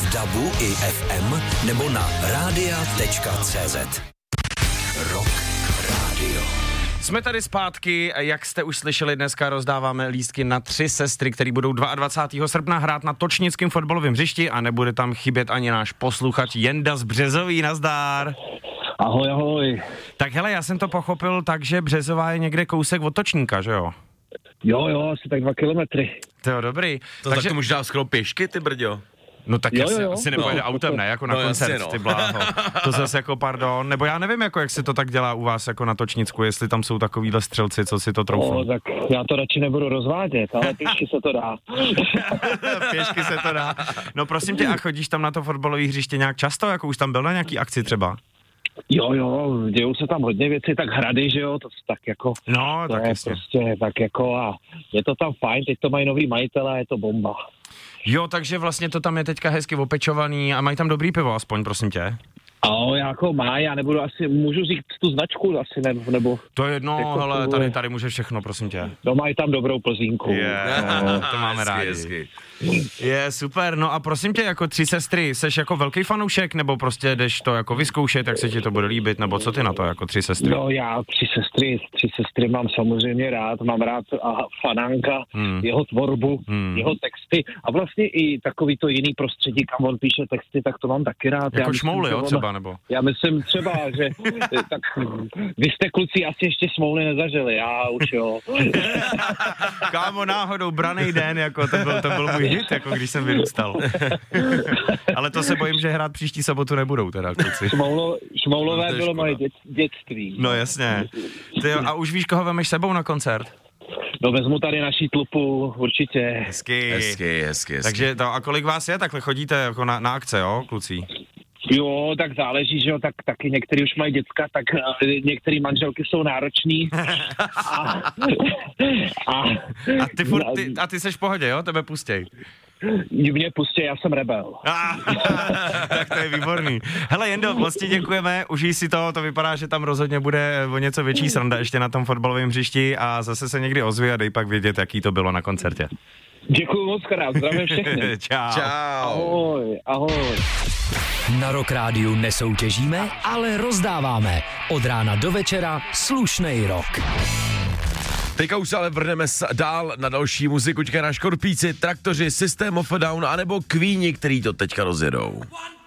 DABu i FM nebo na radia.cz. Rock Radio. Jsme tady zpátky, jak jste už slyšeli, dneska rozdáváme lístky na 3 sestry, které budou 22. srpna hrát na točnickém fotbalovém hřišti a nebude tam chybět ani náš posluchač Jenda z Březový, nazdár. Ahoj, ahoj. Tak hele, já jsem to pochopil tak, že Březová je někde kousek od Točníka, že jo? Jo, asi tak 2 kilometry. To jo, dobrý. Takže tak to můžeš dát skoro pěšky, ty brďo. No tak asi nepojede autem, ne? Jako na koncert, jasně, ty bláho. To zase jako pardon. Nebo já nevím, jako jak se to tak dělá u vás jako na Točnicku, jestli tam jsou takovýhle střelci, co si to troufnou. Tak já to radši nebudu rozvádět, ale pěšky se to dá. Pěšky se to dá. No prosím tě, a chodíš tam na to fotbalové hřiště nějak často? Jako už tam byl na nějaký akci třeba? Jo, dějou se tam hodně věcí, tak Hrady, že jo, to tak jako... No, to tak je jasně. prostě tak jako a je to tam fajn, teď to mají nový majitele a je to bomba. Jo, takže vlastně to tam je teďka hezky opečovaný a mají tam dobrý pivo aspoň, prosím tě. Jako má, já nebudu asi, můžu říct tu značku asi, nebo... To je jedno, jako hele, tady může všechno, prosím tě. No mají tam dobrou Plzínku. To máme rádi. Je super, no a prosím tě, jako 3 sestry, seš jako velký fanoušek, nebo prostě jdeš to jako vyzkoušet, jak se ti to bude líbit, nebo co ty na to jako 3 sestry? No já 3 sestry mám samozřejmě rád, mám rád Fanánka, jeho tvorbu, jeho texty a vlastně i takový to jiný prostředí, kam on píše texty, tak to mám taky rád. Jako Šmouly, jo, třeba, nebo? Já myslím třeba, že tak vy jste kluci asi ještě Šmouly nezažili, já už jo. Kámo, náhodou, branej den, jako to byl můj hit, jako když jsem vyrůstal. Ale to se bojím, že hrát příští sobotu nebudou teda, kluci. Šmoulové bylo moje dětství. No jasně. Ty, a už víš, koho vemeš sebou na koncert? No vezmu tady naší tlupu, určitě. Hezky. Takže to, a kolik vás je? Takhle chodíte jako na akce, jo, kluci? Jo, tak záleží, že jo, tak taky některý už mají děcka, tak některé manželky jsou náročný. A ty seš v pohodě, jo? Tebe pustěj. Mě pustě, já jsem rebel. Tak to je výborný. Hele Jendo, moc ti děkujeme, užij si to vypadá, že tam rozhodně bude o něco větší sranda ještě na tom fotbalovém hřišti a zase se někdy ozvi a dej pak vědět, jaký to bylo na koncertě. Děkuju moc krát, zdravím všechny. Čau. Ahoj. Na Rock Rádiu nesoutěžíme, ale rozdáváme. Od rána do večera slušnej rock. Teďka už se ale vrhneme dál na další muziku, čeká na Škorpíci, Traktoři, System of a Down, anebo Queeni, který to teďka rozjedou.